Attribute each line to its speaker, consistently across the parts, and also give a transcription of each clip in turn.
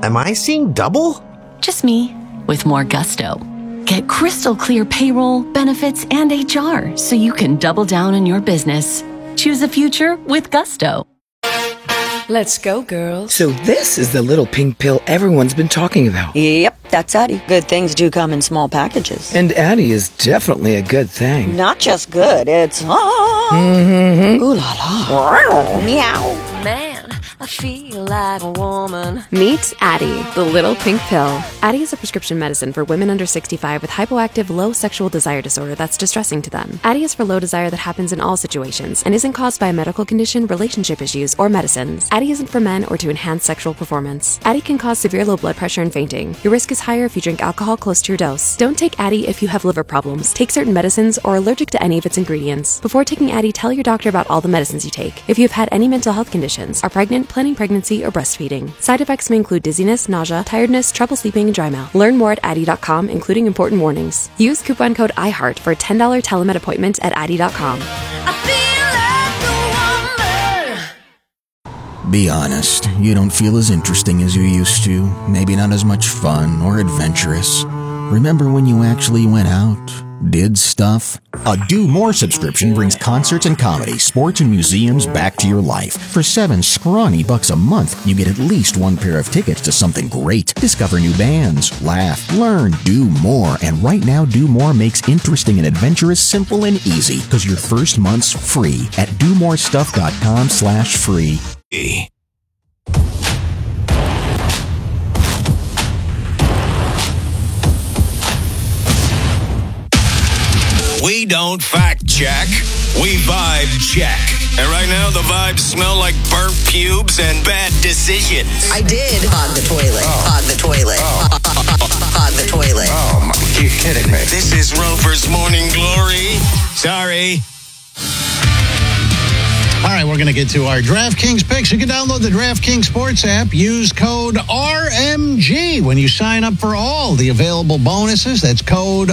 Speaker 1: Am I seeing double?
Speaker 2: Just me, with more gusto. Get crystal clear payroll, benefits, and HR so you can double down on your business. Choose a future with gusto.
Speaker 3: Let's go, girls.
Speaker 4: So this is the little pink pill everyone's been talking about.
Speaker 5: Yep, that's Addie. Good things do come in small packages.
Speaker 4: And Addie is definitely a good thing.
Speaker 5: Not just good, it's ooh la la. Meow.
Speaker 3: Man, I feel like a woman.
Speaker 6: Meet Addie, the little pink pill. Addie is a prescription medicine for women under 65 with hypoactive low sexual desire disorder that's distressing to them. Addie is for low desire that happens in all situations and isn't caused by a medical condition, relationship issues, or medicines. Addie isn't for men or to enhance sexual performance. Addie can cause severe low blood pressure and fainting. Your risk is higher if you drink alcohol close to your dose. Don't take Addie if you have liver problems, take certain medicines, or are allergic to any of its ingredients. Before taking Addie, tell your doctor about all the medicines you take. If you have had any mental health conditions, are pregnant, planning pregnancy, or breastfeeding. Side effects may include dizziness, nausea, tiredness, trouble sleeping, and dry mouth. Learn more at Addie.com, including important warnings. Use coupon code IHEART for a $10 telemed appointment at Addie.com.
Speaker 7: Be honest, you don't feel as interesting as you used to, maybe not as much fun or adventurous. Remember when you actually went out, did stuff?
Speaker 8: A Do More subscription brings concerts and comedy, sports and museums back to your life. For $7 scrawny a month, you get at least one pair of tickets to something great. Discover new bands, laugh, learn, do more. And right now, Do More makes interesting and adventurous simple and easy, because your first month's free at domorestuff.com/free.
Speaker 9: We don't fact check, we vibe check. And right now the vibes smell like burnt pubes and bad decisions.
Speaker 10: I did hog the toilet. Hog the toilet. Hog the toilet.
Speaker 9: Oh, you're kidding me. This is Rover's Morning Glory. Sorry.
Speaker 11: All right, we're going to get to our DraftKings picks. You can download the DraftKings Sports app. Use code RMG when you sign up for all the available bonuses. That's code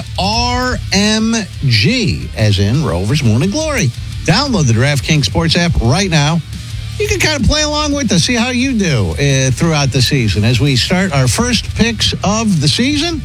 Speaker 11: RMG, as in Rover's Morning Glory. Download the DraftKings Sports app right now. You can kind of play along with us, see how you do throughout the season. As we start our first picks of the season,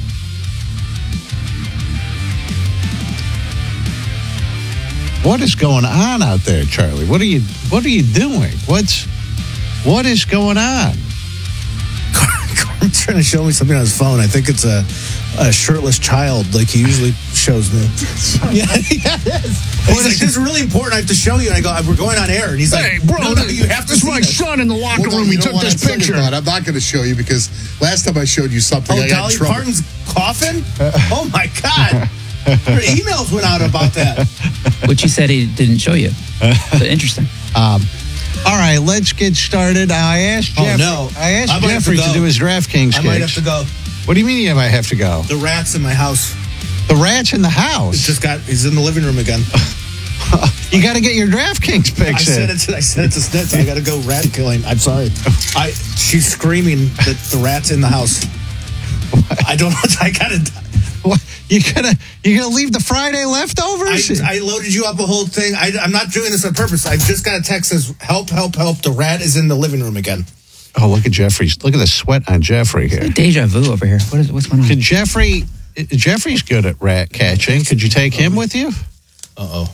Speaker 11: what is going on out there, Charlie? What are you doing? What is going on?
Speaker 12: Carmen's trying to show me something on his phone. I think it's a shirtless child, like he usually shows me. Yeah, it is. He's like, this is really important. I have to show you. And I go, we're going on air. And he's like,
Speaker 11: hey, bro,
Speaker 12: no, you have to
Speaker 11: this is
Speaker 12: see
Speaker 11: my
Speaker 12: this.
Speaker 11: son in the locker room. He took this picture.
Speaker 13: I'm not going to show you because last time I showed you something, I got
Speaker 12: Dolly
Speaker 13: trouble.
Speaker 12: Parton's coffin? Oh, my God. Your emails went out about that.
Speaker 14: Which he said he didn't show you. So interesting.
Speaker 11: All right, let's get started. I asked Jeffrey to do his DraftKings
Speaker 12: I might have to go.
Speaker 11: What do you mean you might have to go?
Speaker 12: The rat's in my house.
Speaker 11: The rat's in the house?
Speaker 12: He's in the living room again.
Speaker 11: You got to get your DraftKings picks in.
Speaker 12: I said it to Snitz. I got to go rat killing. I'm sorry. She's screaming that the rat's in the house. I don't know. I got to...
Speaker 11: What? You gonna leave the Friday leftovers?
Speaker 12: I loaded you up a whole thing. I'm not doing this on purpose. I've just got a text that says, help, help, help. The rat is in the living room again.
Speaker 11: Oh, look at Jeffrey's. Look at the sweat on Jeffrey here.
Speaker 14: Deja vu over here. What's going on?
Speaker 11: Jeffrey's good at rat catching. Could you take him with you?
Speaker 12: Uh-oh.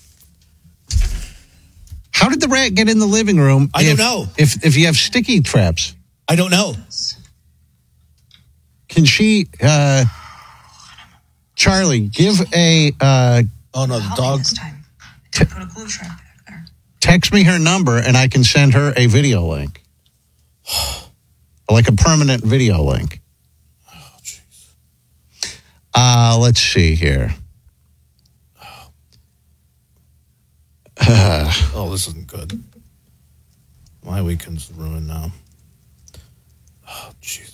Speaker 11: How did the rat get in the living room?
Speaker 12: I don't know.
Speaker 11: If you have sticky traps.
Speaker 12: I don't know.
Speaker 11: Can she... Charlie, give a...
Speaker 12: oh, no, the dog...
Speaker 10: Put a glue trap back there.
Speaker 11: Text me her number, and I can send her a video link. Like a permanent video link.
Speaker 12: Oh, jeez.
Speaker 11: Let's see here.
Speaker 12: Oh, this isn't good. My weekend's ruined now. Oh, jeez.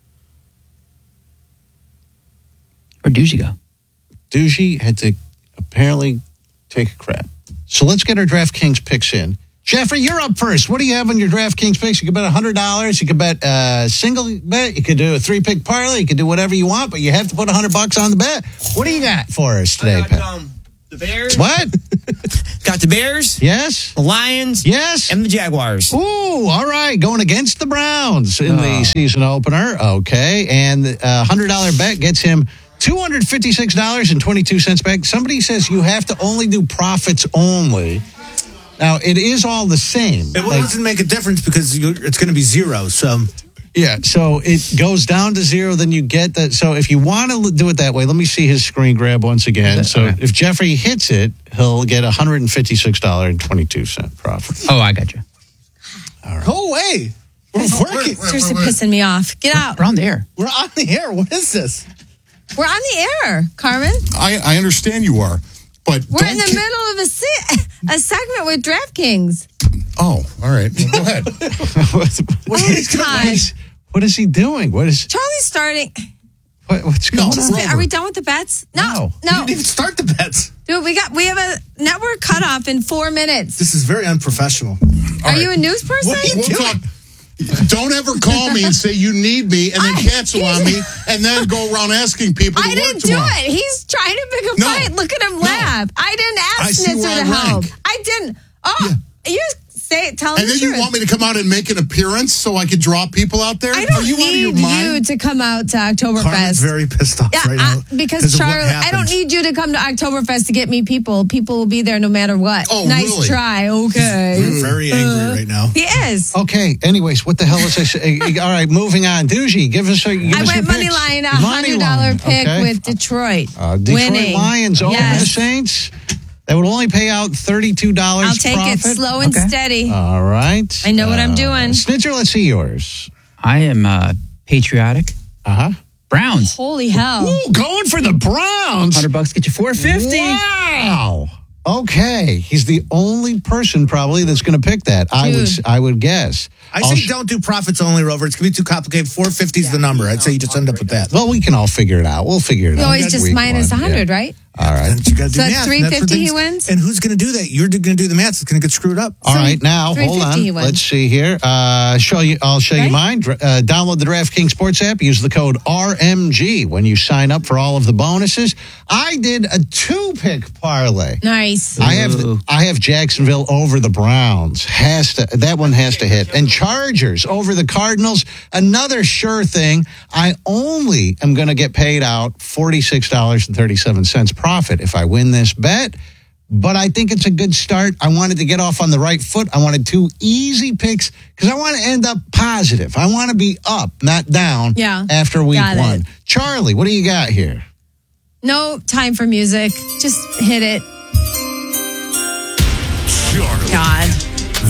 Speaker 14: Where'd Doogie go?
Speaker 11: Doogie had to apparently take a crap. So let's get our DraftKings picks in. Jeffrey, you're up first. What do you have on your DraftKings picks? You can bet $100. You can bet a single bet. You could do a 3-pick parlay. You can do whatever you want, but you have to put $100 on the bet. What do you got for us today, Pat?
Speaker 1: The Bears.
Speaker 11: What?
Speaker 1: Got the Bears.
Speaker 11: Yes.
Speaker 1: The Lions.
Speaker 11: Yes.
Speaker 1: And the Jaguars.
Speaker 11: Ooh, all right. Going against the Browns in the season opener. Okay. And $100 bet gets him $256.22 back. Somebody says you have to only do profits only. Now, it is all the same.
Speaker 12: It doesn't make a difference because it's going to be zero. So,
Speaker 11: yeah, so it goes down to zero, then you get that. So if you want to do it that way, let me see his screen grab once again. So if Jeffrey hits it, he'll get $156.22 profit.
Speaker 14: Oh, I got you.
Speaker 11: All right.
Speaker 12: Go away.
Speaker 15: We're seriously pissing me off. Get out.
Speaker 14: We're on the air.
Speaker 12: We're on the air. What is this?
Speaker 15: We're on the air, Carmen.
Speaker 13: I understand you are, but
Speaker 15: we're in the middle of a segment with DraftKings.
Speaker 13: Oh, all right. Well, go ahead.
Speaker 11: What is he doing?
Speaker 15: Charlie's starting.
Speaker 11: What's going on?
Speaker 15: Are we done with the bets? No.
Speaker 12: You didn't even start the bets.
Speaker 15: Dude, we have a network cutoff in 4 minutes.
Speaker 12: This is very unprofessional.
Speaker 15: Are you a news person?
Speaker 13: What are you doing? Don't ever call me and say you need me and then cancel on me and then go around asking people to
Speaker 15: I didn't do it. He's trying to pick a fight. Look at him laugh. I didn't ask Snitzer to help. I didn't. You tell him
Speaker 13: and then
Speaker 15: the truth.
Speaker 13: You want me to come out and make an appearance so I can draw people out there?
Speaker 15: I don't need you to come out to Oktoberfest.
Speaker 12: Carmen's very pissed off right now.
Speaker 15: Because Charlie, I don't need you to come to Oktoberfest to get me people. People will be there no matter what.
Speaker 13: Oh,
Speaker 15: nice
Speaker 13: really?
Speaker 15: Try. Okay.
Speaker 12: He's very angry right now.
Speaker 15: He is.
Speaker 11: Okay. Anyways, what the hell is this? All right, moving on. Doogie, give us your
Speaker 15: money line, $100 pick with Detroit.
Speaker 11: Detroit
Speaker 15: winning.
Speaker 11: Lions over the Saints. That would only pay out $32
Speaker 15: I'll take
Speaker 11: profit.
Speaker 15: it slow and steady.
Speaker 11: All right.
Speaker 15: I know what I'm doing.
Speaker 11: Snitcher, let's see yours.
Speaker 14: I am patriotic. Browns.
Speaker 15: Holy hell.
Speaker 11: Ooh, going for the Browns.
Speaker 14: $100 get you $450.
Speaker 11: Wow. Okay. He's the only person probably that's going to pick that. I would guess.
Speaker 12: I say don't do profits only, Rover. It's going to be too complicated. 450 is the number. I'd say you just end up with that.
Speaker 11: Well, we can all figure it out. We'll figure it out.
Speaker 15: No, he's just minus 100, right?
Speaker 11: All right.
Speaker 12: Then you got to do
Speaker 15: So
Speaker 12: math.
Speaker 15: that's 350 he wins?
Speaker 12: And who's going to do that? You're going to do the math. It's going to get screwed up.
Speaker 11: All right, now hold on. Let's see here. I'll show you mine. Download the DraftKings Sports app. Use the code RMG when you sign up for all of the bonuses. I did a 2-pick parlay.
Speaker 15: Nice.
Speaker 11: I have Jacksonville over the Browns. That one has to hit. And Chargers over the Cardinals. Another sure thing. I only am going to get paid out $46.37 profit if I win this bet. But I think it's a good start. I wanted to get off on the right foot. I wanted 2 easy picks because I want to end up positive. I want to be up, not down after week 1. Charlie, what do you got here?
Speaker 15: No time for music. Just hit it.
Speaker 9: Charlie.
Speaker 15: God.